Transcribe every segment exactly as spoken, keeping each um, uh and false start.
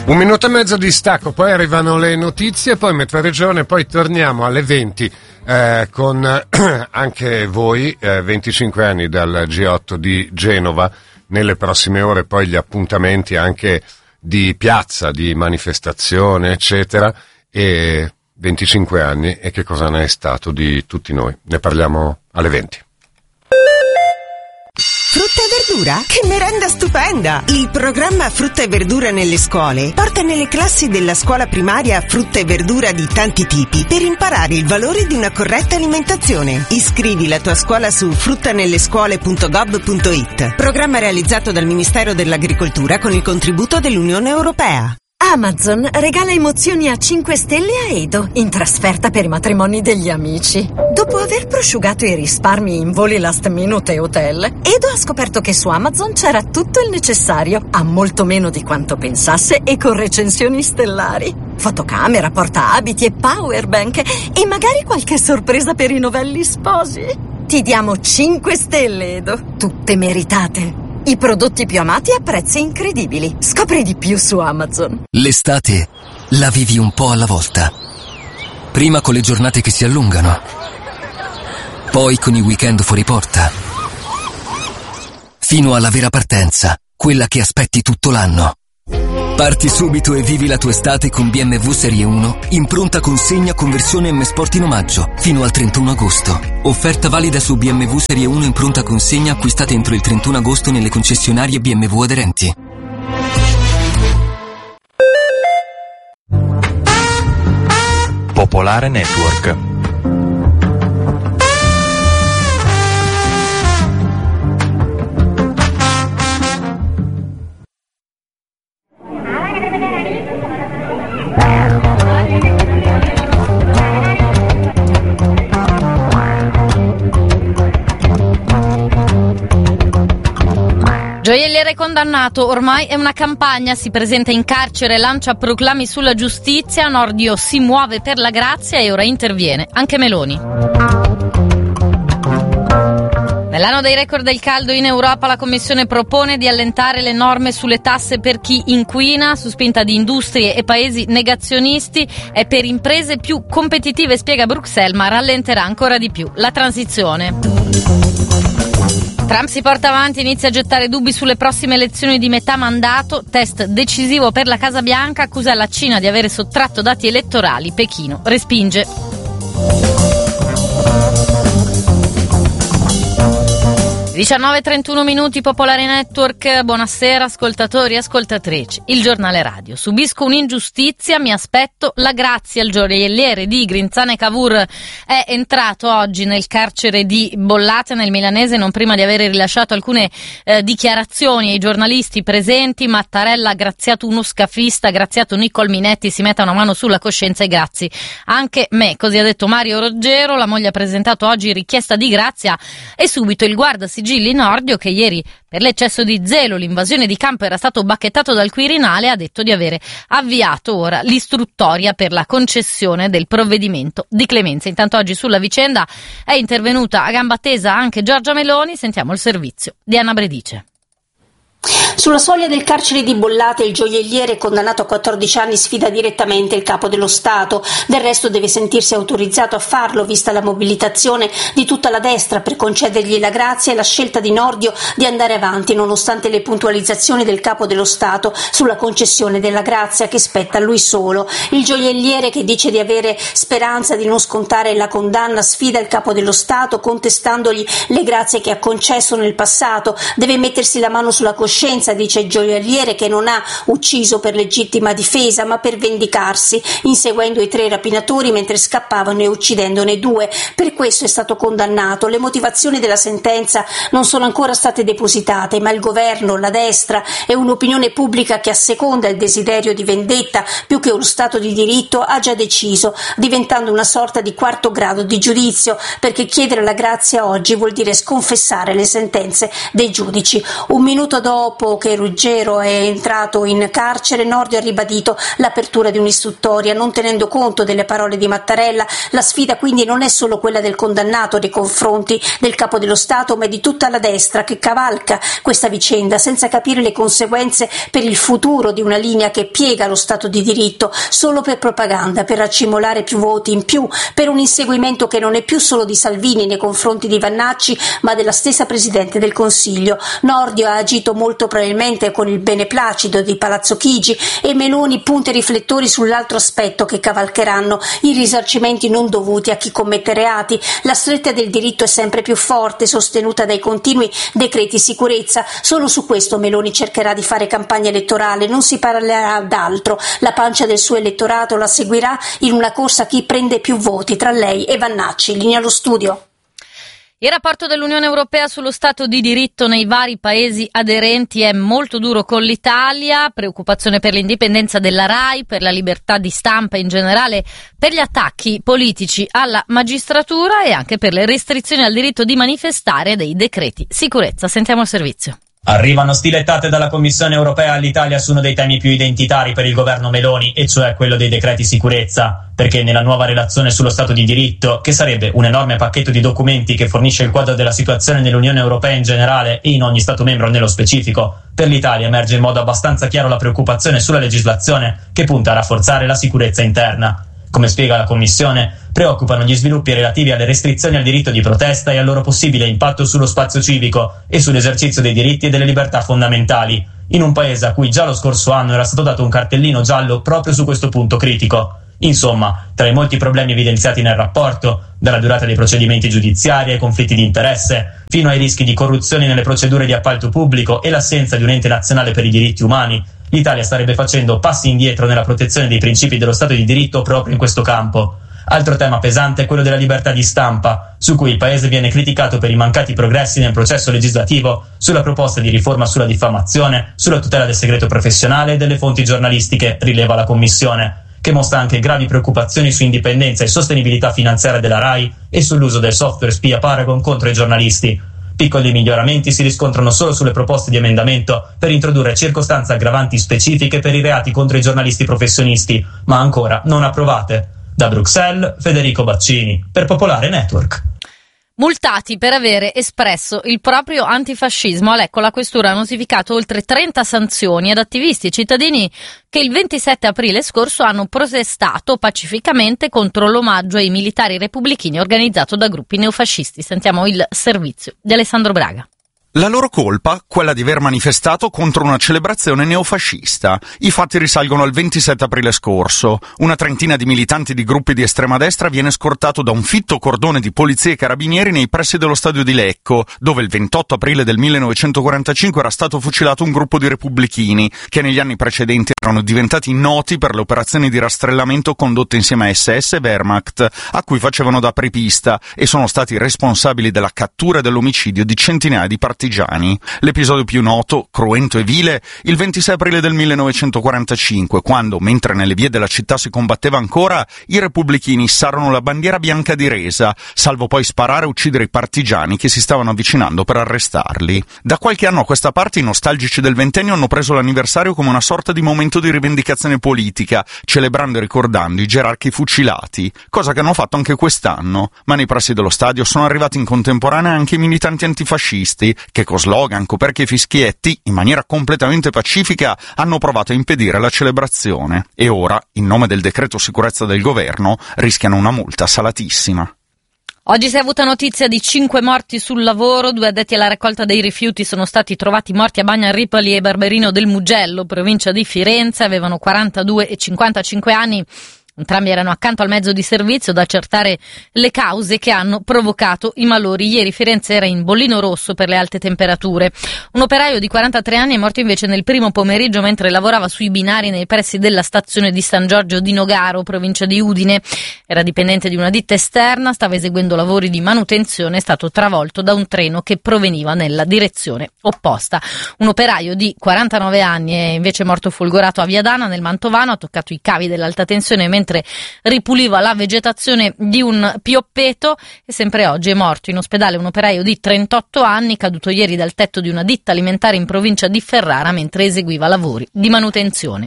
Un minuto e mezzo di stacco, poi arrivano le notizie, poi Metro Regione, poi torniamo alle venti eh, con eh, anche voi, eh, venticinque anni dal G otto di Genova, nelle prossime ore poi gli appuntamenti anche di piazza, di manifestazione, eccetera, e venticinque anni e che cosa ne è stato di tutti noi. Ne parliamo alle venti. Frutta e verdura? Che merenda stupenda! Il programma Frutta e verdura nelle scuole porta nelle classi della scuola primaria frutta e verdura di tanti tipi per imparare il valore di una corretta alimentazione. Iscrivi la tua scuola su fruttanellescuole punto gov punto it. Programma realizzato dal Ministero dell'Agricoltura con il contributo dell'Unione Europea. Amazon regala emozioni a cinque stelle a Edo, in trasferta per i matrimoni degli amici. Dopo aver prosciugato i risparmi in voli last minute e hotel, Edo ha scoperto che su Amazon c'era tutto il necessario, a molto meno di quanto pensasse e con recensioni stellari. Fotocamera, portaabiti e powerbank e magari qualche sorpresa per i novelli sposi. Ti diamo cinque stelle, Edo, tutte meritate. I prodotti più amati a prezzi incredibili. Scopri di più su Amazon. L'estate la vivi un po' alla volta. Prima con le giornate che si allungano, poi con i weekend fuori porta, fino alla vera partenza, quella che aspetti tutto l'anno. Parti subito e vivi la tua estate con B M W Serie uno in pronta consegna con versione M Sport in omaggio fino al trentuno agosto. Offerta valida su B M W Serie uno in pronta consegna acquistate entro il trentuno agosto nelle concessionarie B M W aderenti. Popolare Network. Gioielliere condannato, ormai è una campagna, si presenta in carcere, lancia proclami sulla giustizia, Nordio si muove per la grazia e ora interviene anche Meloni. Nell'anno dei record del caldo in Europa la Commissione propone di allentare le norme sulle tasse per chi inquina, su spinta di industrie e paesi negazionisti, è per imprese più competitive, spiega Bruxelles, ma rallenterà ancora di più la transizione. Trump si porta avanti, inizia a gettare dubbi sulle prossime elezioni di metà mandato, test decisivo per la Casa Bianca, accusa la Cina di avere sottratto dati elettorali, Pechino respinge. diciannove e trentuno minuti, Popolare Network, buonasera ascoltatori e ascoltatrici. Il giornale radio. Subisco un'ingiustizia, mi aspetto la grazia. Il gioielliere di Grinzane Cavour è entrato oggi nel carcere di Bollate, nel milanese, non prima di aver rilasciato alcune eh, dichiarazioni ai giornalisti presenti. Mattarella ha graziato uno scafista, ha graziato Nicol Minetti, si metta una mano sulla coscienza e grazi anche me, così ha detto Mario Roggero. La moglie ha presentato oggi richiesta di grazia e subito il guardasigilli Nordio, che ieri per l'eccesso di zelo, l'invasione di campo, era stato bacchettato dal Quirinale, ha detto di avere avviato ora l'istruttoria per la concessione del provvedimento di clemenza. Intanto oggi sulla vicenda è intervenuta a gamba tesa anche Giorgia Meloni. Sentiamo il servizio di Anna Bredice. Sulla soglia del carcere di Bollate il gioielliere condannato a quattordici anni sfida direttamente il capo dello Stato. Del resto deve sentirsi autorizzato a farlo, vista la mobilitazione di tutta la destra per concedergli la grazia e la scelta di Nordio di andare avanti nonostante le puntualizzazioni del capo dello Stato sulla concessione della grazia che spetta a lui solo. Il gioielliere, che dice di avere speranza di non scontare la condanna, sfida il capo dello Stato contestandogli le grazie che ha concesso nel passato. Deve mettersi la mano sulla coscienza, dice il gioielliere, che non ha ucciso per legittima difesa ma per vendicarsi, inseguendo i tre rapinatori mentre scappavano e uccidendone due. Per questo è stato condannato. Le motivazioni della sentenza non sono ancora state depositate, ma il governo, la destra e un'opinione pubblica che asseconda il desiderio di vendetta più che uno Stato di diritto ha già deciso, diventando una sorta di quarto grado di giudizio, perché chiedere la grazia oggi vuol dire sconfessare le sentenze dei giudici. Un minuto dopo Dopo che Ruggero è entrato in carcere, Nordio ha ribadito l'apertura di un'istruttoria, non tenendo conto delle parole di Mattarella. La sfida quindi non è solo quella del condannato nei confronti del Capo dello Stato, ma è di tutta la destra che cavalca questa vicenda senza capire le conseguenze per il futuro di una linea che piega lo Stato di diritto solo per propaganda, per accumulare più voti in più, per un inseguimento che non è più solo di Salvini nei confronti di Vannacci, ma della stessa Presidente del Consiglio. Nordio ha agito molto probabilmente con il beneplacito di Palazzo Chigi e Meloni punta i riflettori sull'altro aspetto che cavalcheranno: i risarcimenti non dovuti a chi commette reati. La stretta del diritto è sempre più forte, sostenuta dai continui decreti sicurezza. Solo su questo Meloni cercherà di fare campagna elettorale, non si parlerà d'altro. La pancia del suo elettorato la seguirà in una corsa a chi prende più voti tra lei e Vannacci. Linea allo studio. Il rapporto dell'Unione Europea sullo Stato di diritto nei vari paesi aderenti è molto duro con l'Italia, preoccupazione per l'indipendenza della RAI, per la libertà di stampa in generale, per gli attacchi politici alla magistratura e anche per le restrizioni al diritto di manifestare dei decreti sicurezza. Sentiamo il servizio. Arrivano stilettate dalla Commissione Europea all'Italia su uno dei temi più identitari per il governo Meloni, e cioè quello dei decreti sicurezza, perché nella nuova relazione sullo Stato di diritto, che sarebbe un enorme pacchetto di documenti che fornisce il quadro della situazione nell'Unione Europea in generale e in ogni Stato membro nello specifico, per l'Italia emerge in modo abbastanza chiaro la preoccupazione sulla legislazione che punta a rafforzare la sicurezza interna. Come spiega la Commissione, preoccupano gli sviluppi relativi alle restrizioni al diritto di protesta e al loro possibile impatto sullo spazio civico e sull'esercizio dei diritti e delle libertà fondamentali, in un paese a cui già lo scorso anno era stato dato un cartellino giallo proprio su questo punto critico. Insomma, tra i molti problemi evidenziati nel rapporto, dalla durata dei procedimenti giudiziari ai conflitti di interesse, fino ai rischi di corruzione nelle procedure di appalto pubblico e l'assenza di un ente nazionale per i diritti umani, l'Italia starebbe facendo passi indietro nella protezione dei principi dello Stato di diritto proprio in questo campo. Altro tema pesante è quello della libertà di stampa, su cui il Paese viene criticato per i mancati progressi nel processo legislativo, sulla proposta di riforma sulla diffamazione, sulla tutela del segreto professionale e delle fonti giornalistiche, rileva la Commissione, che mostra anche gravi preoccupazioni su indipendenza e sostenibilità finanziaria della RAI e sull'uso del software spia Paragon contro i giornalisti. Piccoli miglioramenti si riscontrano solo sulle proposte di emendamento per introdurre circostanze aggravanti specifiche per i reati contro i giornalisti professionisti, ma ancora non approvate. Da Bruxelles, Federico Baccini, per Popolare Network. Multati per avere espresso il proprio antifascismo. A Lecco la Questura ha notificato oltre trenta sanzioni ad attivisti e cittadini che il ventisette aprile scorso hanno protestato pacificamente contro l'omaggio ai militari repubblichini organizzato da gruppi neofascisti. Sentiamo il servizio di Alessandro Braga. La loro colpa? Quella di aver manifestato contro una celebrazione neofascista. I fatti risalgono al ventisette aprile scorso. Una trentina di militanti di gruppi di estrema destra viene scortato da un fitto cordone di polizia e carabinieri nei pressi dello stadio di Lecco, dove il ventotto aprile del millenovecentoquarantacinque era stato fucilato un gruppo di repubblichini, che negli anni precedenti erano diventati noti per le operazioni di rastrellamento condotte insieme a S S e Wehrmacht, a cui facevano da apripista, e sono stati responsabili della cattura e dell'omicidio di centinaia di partigiani. L'episodio più noto, cruento e vile, il ventisei aprile del millenovecentoquarantacinque, quando, mentre nelle vie della città si combatteva ancora, i repubblichini issarono la bandiera bianca di resa, salvo poi sparare e uccidere i partigiani che si stavano avvicinando per arrestarli. Da qualche anno a questa parte i nostalgici del ventennio hanno preso l'anniversario come una sorta di momento di rivendicazione politica, celebrando e ricordando i gerarchi fucilati, cosa che hanno fatto anche quest'anno, ma nei pressi dello stadio sono arrivati in contemporanea anche i militanti antifascisti, che con slogan, coperchi e fischietti, in maniera completamente pacifica, hanno provato a impedire la celebrazione. E ora, in nome del decreto sicurezza del governo, rischiano una multa salatissima. Oggi si è avuta notizia di cinque morti sul lavoro. Due addetti alla raccolta dei rifiuti sono stati trovati morti a Bagnaripoli e Barberino del Mugello, provincia di Firenze. Avevano quarantadue e cinquantacinque anni. Entrambi erano accanto al mezzo di servizio da accertare le cause che hanno provocato i malori. Ieri Firenze era in bollino rosso per le alte temperature. Un operaio di quarantatré anni è morto invece nel primo pomeriggio mentre lavorava sui binari nei pressi della stazione di San Giorgio di Nogaro, provincia di Udine. Era dipendente di una ditta esterna, stava eseguendo lavori di manutenzione, è stato travolto da un treno che proveniva nella direzione opposta. Un operaio di quarantanove anni è invece morto folgorato a Viadana, nel Mantovano, ha toccato i cavi dell'alta tensione mentre mentre ripuliva la vegetazione di un pioppeto. E sempre oggi è morto in ospedale un operaio di trentotto anni, caduto ieri dal tetto di una ditta alimentare in provincia di Ferrara mentre eseguiva lavori di manutenzione.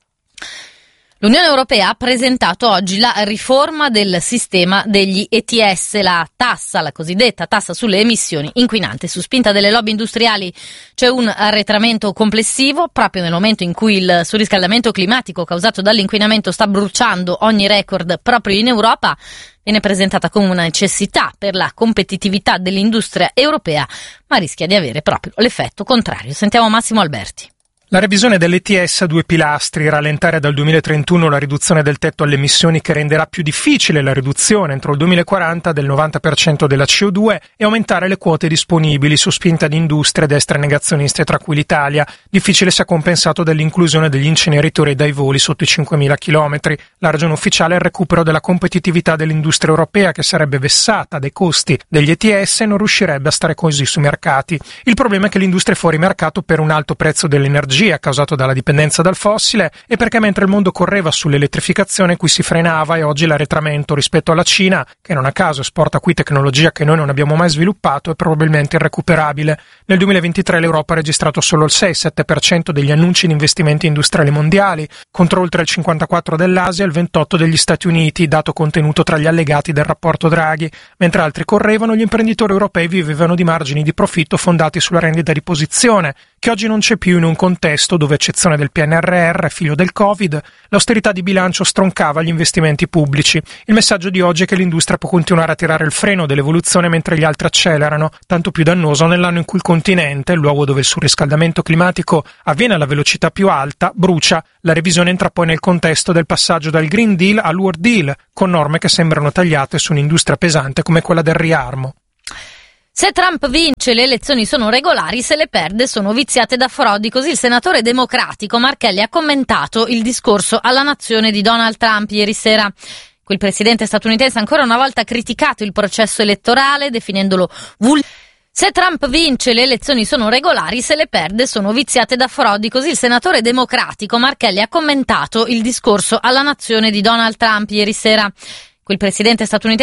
L'Unione Europea ha presentato oggi la riforma del sistema degli E T S, la tassa, la cosiddetta tassa sulle emissioni inquinanti. Su spinta delle lobby industriali c'è un arretramento complessivo, proprio nel momento in cui il surriscaldamento climatico causato dall'inquinamento sta bruciando ogni record proprio in Europa. Viene presentata come una necessità per la competitività dell'industria europea, ma rischia di avere proprio l'effetto contrario. Sentiamo Massimo Alberti. La revisione dell'E T S ha due pilastri: rallentare dal duemilatrentuno la riduzione del tetto alle emissioni, che renderà più difficile la riduzione entro il duemilaquaranta del novanta per cento della C O due, e aumentare le quote disponibili su spinta di industrie, destre negazioniste, tra cui l'Italia. Difficile sia compensato dall'inclusione degli inceneritori dai voli sotto i cinquemila chilometri. La ragione ufficiale è il recupero della competitività dell'industria europea, che sarebbe vessata dai costi degli E T S e non riuscirebbe a stare così sui mercati. Il problema è che l'industria è fuori mercato per un alto prezzo dell'energia causato dalla dipendenza dal fossile, e perché mentre il mondo correva sull'elettrificazione qui si frenava, e oggi l'arretramento rispetto alla Cina, che non a caso esporta qui tecnologia che noi non abbiamo mai sviluppato, è probabilmente irrecuperabile. Nel duemilaventitré l'Europa ha registrato solo il sei sette per cento degli annunci di investimenti industriali mondiali, contro oltre il cinquantaquattro per cento dell'Asia e il ventotto per cento degli Stati Uniti, dato contenuto tra gli allegati del rapporto Draghi. Mentre altri correvano, gli imprenditori europei vivevano di margini di profitto fondati sulla rendita di posizione, che oggi non c'è più in un contesto dove, eccezione del P N R R, figlio del Covid, l'austerità di bilancio stroncava gli investimenti pubblici. Il messaggio di oggi è che l'industria può continuare a tirare il freno dell'evoluzione mentre gli altri accelerano, tanto più dannoso nell'anno in cui il continente, il luogo dove il surriscaldamento climatico avviene alla velocità più alta, brucia. La revisione entra poi nel contesto del passaggio dal Green Deal al World Deal, con norme che sembrano tagliate su un'industria pesante come quella del riarmo. Se Trump vince, le elezioni sono regolari, se le perde sono viziate da frodi. Così il senatore democratico Markelly ha commentato il discorso alla nazione di Donald Trump ieri sera. Il presidente statunitense ha ancora una volta criticato il processo elettorale, definendolo vul. Se Trump vince, le elezioni sono regolari, se le perde sono viziate da frodi. Così il senatore democratico Markelly ha commentato il discorso alla nazione di Donald Trump ieri sera. Il presidente statunitense